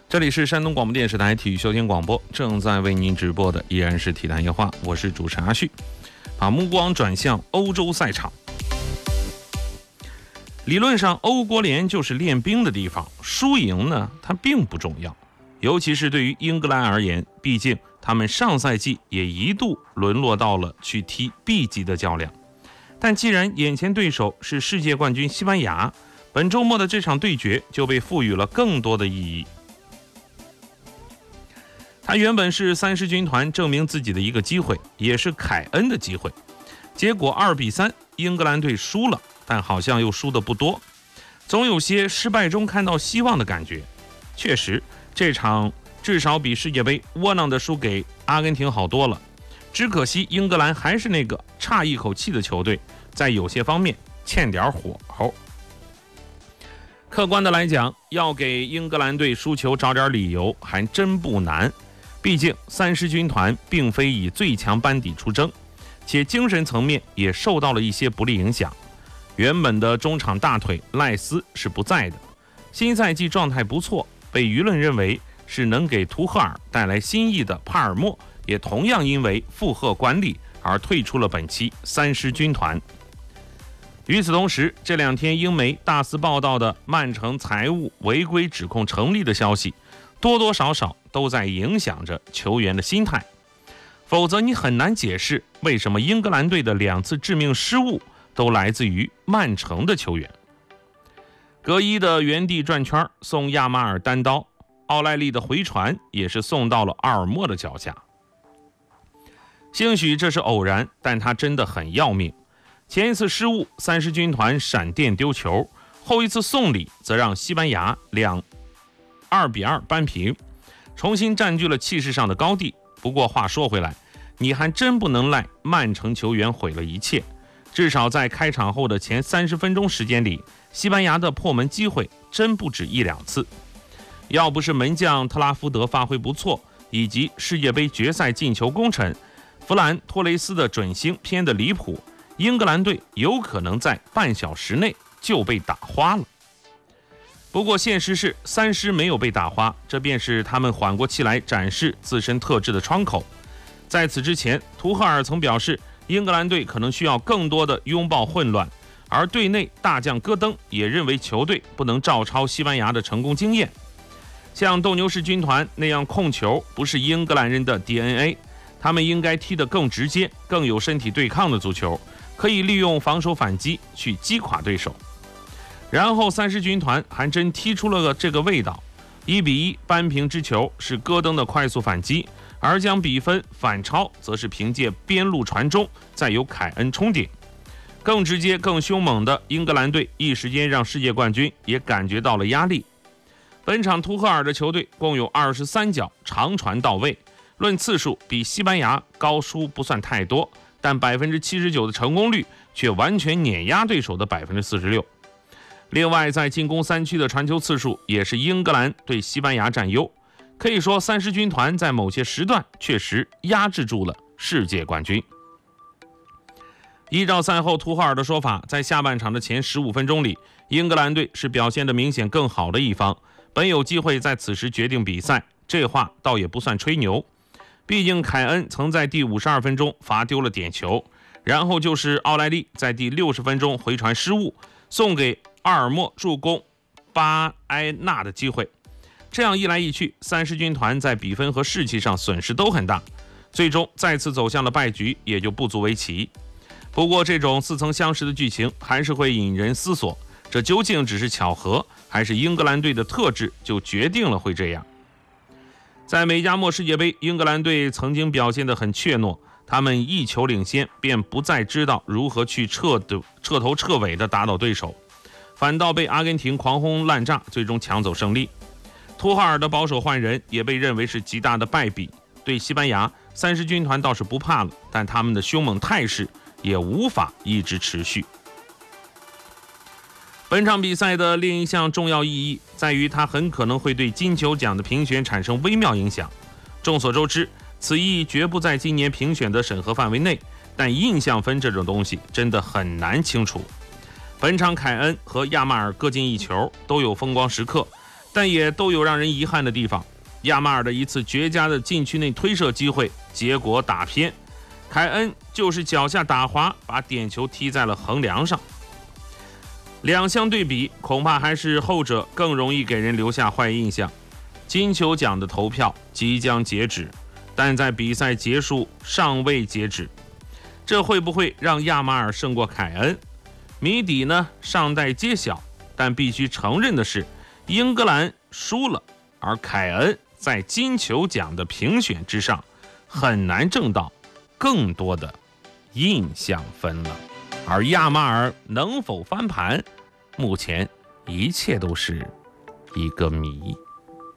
这里是山东广播电视台体育休闲广播，正在为您直播的依然是体坛夜话，我是主持人阿旭。把目光转向欧洲赛场。理论上，欧国联就是练兵的地方，输赢呢，它并不重要。尤其是对于英格兰而言，毕竟他们上赛季也一度沦落到了去踢 B 级的较量。但既然眼前对手是世界冠军西班牙，本周末的这场对决就被赋予了更多的意义。他原本是三狮军团证明自己的一个机会，也是凯恩的机会。结果2-3，英格兰队输了，但好像又输得不多，总有些失败中看到希望的感觉。确实，这场至少比世界杯窝囊的输给阿根廷好多了。只可惜英格兰还是那个差一口气的球队，在有些方面欠点火候。客观的来讲，要给英格兰队输球找点理由还真不难。毕竟三狮军团并非以最强班底出征，且精神层面也受到了一些不利影响。原本的中场大腿赖斯是不在的，新赛季状态不错，被舆论认为是能给图赫尔带来新意的帕尔默，也同样因为负荷管理而退出了本期三狮军团。与此同时，这两天英媒大肆报道的曼城财务违规指控成立的消息，多多少少都在影响着球员的心态，否则你很难解释为什么英格兰队的2次致命失误都来自于曼城的球员。格伊的原地转圈送亚马尔单刀，奥莱利的回传也是送到了阿尔默的脚下。兴许这是偶然，但他真的很要命。前一次失误，三狮军团闪电丢球，后一次送礼则让西班牙2-2扳平，重新占据了气势上的高地。不过话说回来，你还真不能赖曼城球员毁了一切。至少在开场后的前30分钟时间里，西班牙的破门机会真不止1-2次。要不是门将特拉福德发挥不错，以及世界杯决赛进球功臣弗兰托雷斯的准星偏得离谱，英格兰队有可能在半小时内就被打花了。不过现实是三狮没有被打花，这便是他们缓过气来展示自身特质的窗口。在此之前，图赫尔曾表示英格兰队可能需要更多的拥抱混乱，而队内大将戈登也认为球队不能照抄西班牙的成功经验。像斗牛士军团那样控球不是英格兰人的 DNA， 他们应该踢得更直接、更有身体对抗的足球，可以利用防守反击去击垮对手。然后三狮军团还真踢出了这个味道，1-1扳平之球是戈登的快速反击，而将比分反超则是凭借边路传中，再由凯恩冲顶。更直接更凶猛的英格兰队一时间让世界冠军也感觉到了压力。本场图赫尔的球队共有23脚长传到位，论次数比西班牙高出不算太多，但79%的成功率却完全碾压对手的46%。另外在进攻3区的传球次数也是英格兰对西班牙占优，可以说三狮军团在某些时段确实压制住了世界冠军。依照赛后图赫尔的说法，在下半场的前15分钟里，英格兰队是表现得明显更好的一方，本有机会在此时决定比赛，这话倒也不算吹牛。毕竟凯恩曾在第52分钟罚丢了点球，然后就是奥莱利在第60分钟回传失误，送给阿尔默助攻巴埃纳的机会。这样一来一去，三狮军团在比分和士气上损失都很大，最终再次走向了败局，也就不足为奇。不过这种似曾相识的剧情还是会引人思索，这究竟只是巧合，还是英格兰队的特质就决定了会这样？在美加墨世界杯，英格兰队曾经表现得很怯懦，他们1球领先便不再知道如何去彻头彻尾地打倒对手，反倒被阿根廷狂轰滥炸，最终抢走胜利。图赫尔的保守换人也被认为是极大的败笔。对西班牙，三狮军团倒是不怕了，但他们的凶猛态势也无法一直持续。本场比赛的另一项重要意义在于，它很可能会对金球奖的评选产生微妙影响。众所周知，此意绝不在今年评选的审核范围内，但印象分这种东西真的很难清楚。本场凯恩和亚马尔各进1球，都有风光时刻， 但也都有让人遗憾的地方。亚马尔的一次绝佳的禁区内推射机会，结果打偏，凯恩就是脚下打滑，把点球踢在了横梁上。两相对比，恐怕还是后者更容易给人留下坏印象。金球奖的投票即将截止，但在比赛结束尚未截止，这会不会让亚马尔胜过凯恩？谜底呢尚待揭晓，但必须承认的是，英格兰输了，而凯恩在金球奖的评选之上很难挣到更多的印象分了。而亚马尔能否翻盘，目前一切都是一个谜。